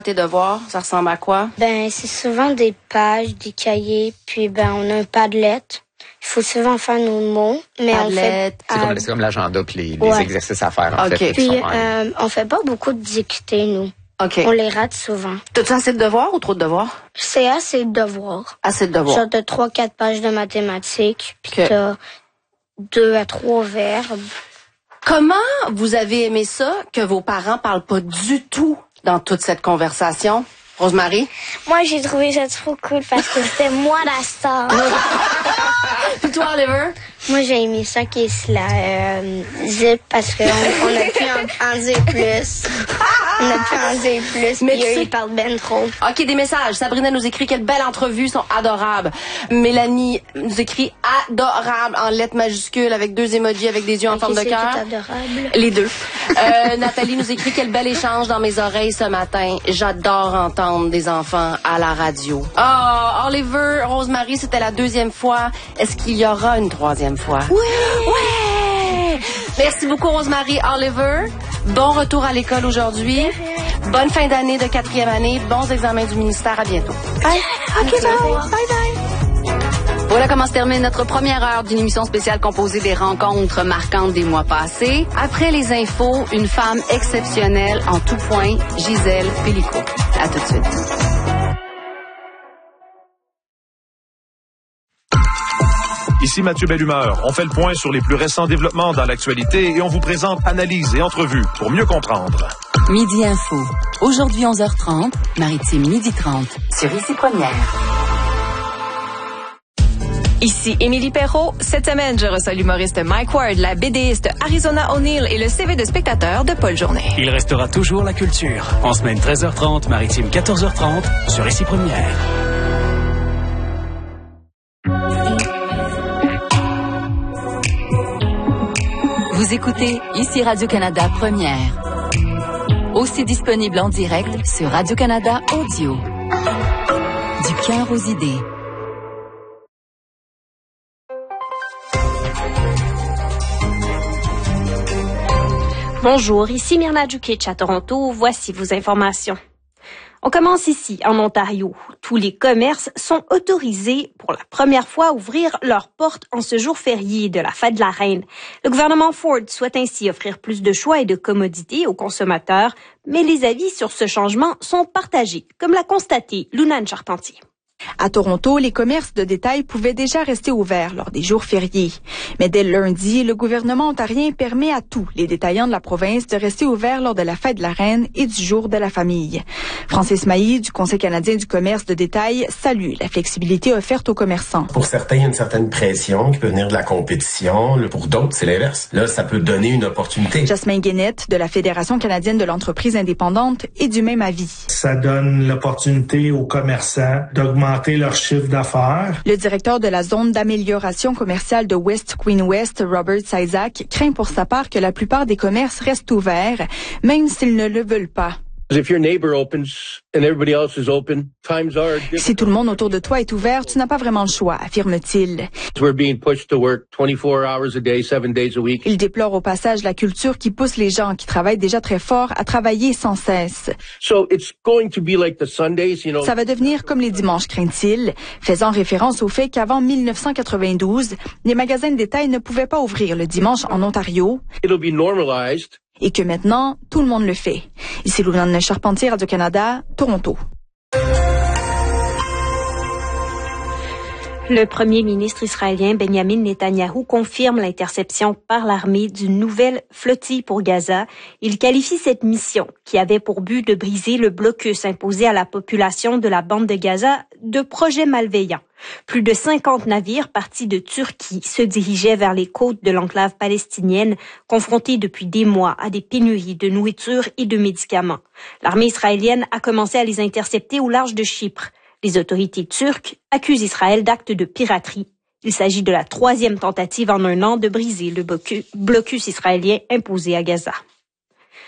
Tes devoirs, ça ressemble à quoi? C'est souvent des pages, des cahiers, puis on a un Padlet. Il faut souvent faire nos mots, mais Padlet. C'est comme l'agenda puis les exercices à faire, en fait. Puis on fait pas beaucoup de dictées, nous. OK. On les rate souvent. T'as-tu assez de devoirs ou trop de devoirs? C'est assez de devoirs. Assez de devoirs. Genre de 3-4 pages de mathématiques, puis t'as 2 à 3 verbes. Comment vous avez aimé ça que vos parents parlent pas du tout dans toute cette conversation? Rosemary? Moi, j'ai trouvé ça trop cool parce que c'était moi la star. Puis toi, Oliver? Moi, j'ai aimé ça qui est la zip parce qu'on a pu en dire plus. On a pu en dire plus, mais il parle ben trop. OK, des messages. Sabrina nous écrit quelle belle entrevue, sont adorables. Mélanie nous écrit adorable en lettres majuscules avec 2 emojis avec des yeux en forme de cœur. C'est adorable. Les 2. Nathalie nous écrit quel bel échange dans mes oreilles ce matin. J'adore entendre des enfants à la radio. Oliver, Rosemary, c'était la 2e fois. Est-ce qu'il y aura une 3e fois? Oui! Ouais! Merci beaucoup, Rosemary. Oliver, bon retour à l'école aujourd'hui. Bonne fin d'année de 4e année. Bons examens du ministère. À bientôt. Bye. OK, bye. Voilà comment se termine notre première heure d'une émission spéciale composée des rencontres marquantes des mois passés. Après les infos, une femme exceptionnelle en tout point, Gisèle Pélico. À tout de suite. Ici Mathieu Bellumeur. On fait le point sur les plus récents développements dans l'actualité et on vous présente analyses et entrevues pour mieux comprendre. Midi Info. Aujourd'hui 11h30, Maritime 12h30 sur Ici Première. Ici Émilie Perrault. Cette semaine, je reçois l'humoriste Mike Ward, la BDiste Arizona O'Neill et le CV de spectateur de Paul Journet. Il restera toujours la culture. En semaine 13h30, Maritime 14h30 sur Ici Première. Vous écoutez Ici Radio-Canada Première. Aussi disponible en direct sur Radio-Canada Audio. Du cœur aux idées. Bonjour, ici Myrna Djukic à Toronto. Voici vos informations. On commence ici, en Ontario. Tous les commerces sont autorisés pour la première fois à ouvrir leurs portes en ce jour férié de la fête de la Reine. Le gouvernement Ford souhaite ainsi offrir plus de choix et de commodités aux consommateurs, mais les avis sur ce changement sont partagés, comme l'a constaté Lunane Charpentier. À Toronto, les commerces de détail pouvaient déjà rester ouverts lors des jours fériés. Mais dès lundi, le gouvernement ontarien permet à tous les détaillants de la province de rester ouverts lors de la fête de la Reine et du jour de la famille. Francis Mailly, du Conseil canadien du commerce de détail, salue la flexibilité offerte aux commerçants. Pour certains, il y a une certaine pression qui peut venir de la compétition. Pour d'autres, c'est l'inverse. Là, ça peut donner une opportunité. Jasmin Guénette, de la Fédération canadienne de l'entreprise indépendante, est du même avis. Ça donne l'opportunité aux commerçants d'augmenter leur chiffre d'affaires. Le directeur de la zone d'amélioration commerciale de West Queen West, Robert Isaac, craint pour sa part que la plupart des commerces restent ouverts, même s'ils ne le veulent pas. Si tout le monde autour de toi est ouvert, tu n'as pas vraiment le choix, affirme-t-il. Il déplore au passage la culture qui pousse les gens qui travaillent déjà très fort à travailler sans cesse. Ça va devenir comme les dimanches, craint-il, faisant référence au fait qu'avant 1992, les magasins de détail ne pouvaient pas ouvrir le dimanche en Ontario. Et que maintenant, tout le monde le fait. Ici Lunane Charpentier, Radio-Canada, Toronto. Le premier ministre israélien Benjamin Netanyahou confirme l'interception par l'armée d'une nouvelle flottille pour Gaza. Il qualifie cette mission, qui avait pour but de briser le blocus imposé à la population de la bande de Gaza, de projet malveillant. Plus de 50 navires partis de Turquie se dirigeaient vers les côtes de l'enclave palestinienne, confrontés depuis des mois à des pénuries de nourriture et de médicaments. L'armée israélienne a commencé à les intercepter au large de Chypre. Les autorités turques accusent Israël d'actes de piraterie. Il s'agit de la 3e tentative en un an de briser le blocus israélien imposé à Gaza.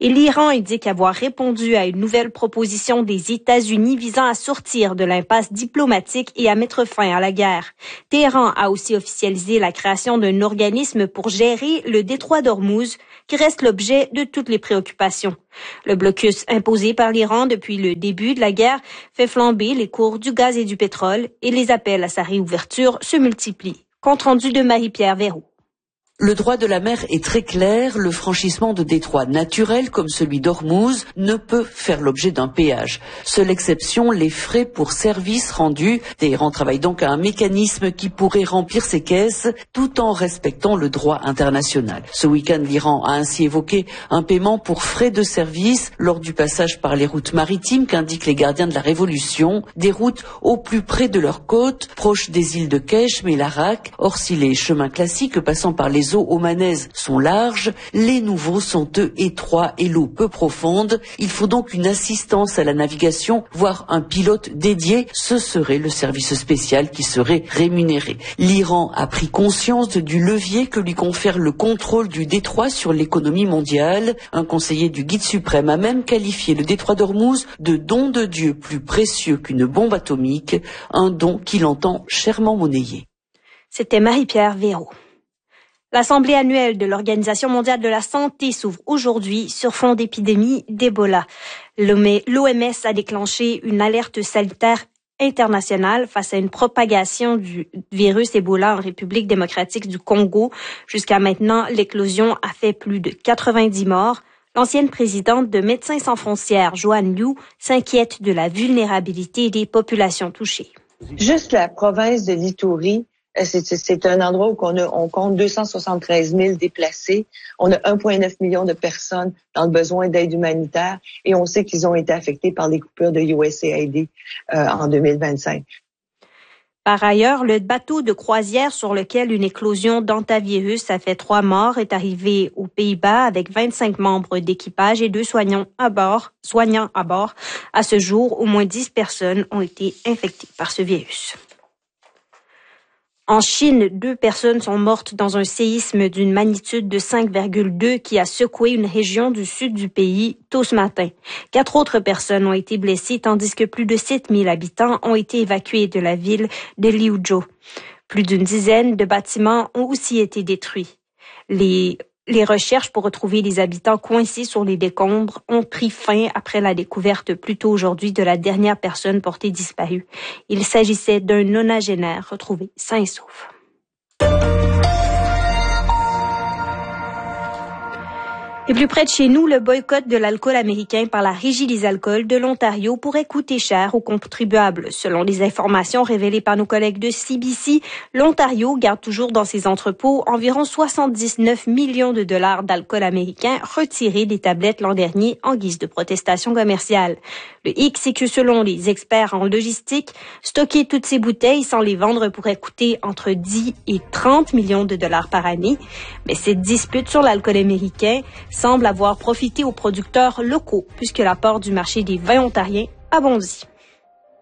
Et l'Iran indique avoir répondu à une nouvelle proposition des États-Unis visant à sortir de l'impasse diplomatique et à mettre fin à la guerre. Téhéran a aussi officialisé la création d'un organisme pour gérer le détroit d'Ormuz, qui reste l'objet de toutes les préoccupations. Le blocus imposé par l'Iran depuis le début de la guerre fait flamber les cours du gaz et du pétrole et les appels à sa réouverture se multiplient. Compte rendu de Marie-Pierre Verroux. Le droit de la mer est très clair, le franchissement de détroits naturels comme celui d'Ormuz ne peut faire l'objet d'un péage. Seule exception, les frais pour services rendus. Téhéran travaille donc à un mécanisme qui pourrait remplir ses caisses tout en respectant le droit international. Ce week-end, l'Iran a ainsi évoqué un paiement pour frais de service lors du passage par les routes maritimes qu'indiquent les gardiens de la Révolution, des routes au plus près de leurs côtes, proches des îles de Keshm et l'Arak. Or, si les chemins classiques passant par les eaux omanaises sont larges, les nouveaux sont eux étroits et l'eau peu profonde. Il faut donc une assistance à la navigation, voire un pilote dédié. Ce serait le service spécial qui serait rémunéré. L'Iran a pris conscience du levier que lui confère le contrôle du détroit sur l'économie mondiale. Un conseiller du Guide suprême a même qualifié le détroit d'Ormuz de don de Dieu plus précieux qu'une bombe atomique, un don qu'il entend chèrement monnayer. C'était Marie-Pierre Verroux. L'Assemblée annuelle de l'Organisation mondiale de la santé s'ouvre aujourd'hui sur fond d'épidémie d'Ebola. L'OMS a déclenché une alerte sanitaire internationale face à une propagation du virus Ebola en République démocratique du Congo. Jusqu'à maintenant, l'éclosion a fait plus de 90 morts. L'ancienne présidente de Médecins sans frontières, Joanne Liu, s'inquiète de la vulnérabilité des populations touchées. Juste la province de l'Ituri, c'est un endroit où on compte 273 000 déplacés. On a 1,9 million de personnes dans le besoin d'aide humanitaire et on sait qu'ils ont été affectés par les coupures de USAID en 2025. Par ailleurs, le bateau de croisière sur lequel une éclosion d'hantavirus a fait 3 morts est arrivé aux Pays-Bas avec 25 membres d'équipage et 2 soignants à bord. À ce jour, au moins 10 personnes ont été infectées par ce virus. En Chine, 2 personnes sont mortes dans un séisme d'une magnitude de 5,2 qui a secoué une région du sud du pays tôt ce matin. 4 autres personnes ont été blessées tandis que plus de 7000 habitants ont été évacués de la ville de Liuzhou. Plus d'une dizaine de bâtiments ont aussi été détruits. Les recherches pour retrouver les habitants coincés sur les décombres ont pris fin après la découverte plus tôt aujourd'hui de la dernière personne portée disparue. Il s'agissait d'un nonagénaire retrouvé sain et sauf. Et plus près de chez nous, le boycott de l'alcool américain par la Régie des alcools de l'Ontario pourrait coûter cher aux contribuables. Selon les informations révélées par nos collègues de CBC, l'Ontario garde toujours dans ses entrepôts environ 79 millions de dollars d'alcool américain retiré des tablettes l'an dernier en guise de protestation commerciale. Le hic, c'est que selon les experts en logistique, stocker toutes ces bouteilles sans les vendre pourrait coûter entre 10 et 30 millions de dollars par année. Mais cette dispute sur l'alcool américain semble avoir profité aux producteurs locaux puisque l'apport du marché des vins ontariens a bondi.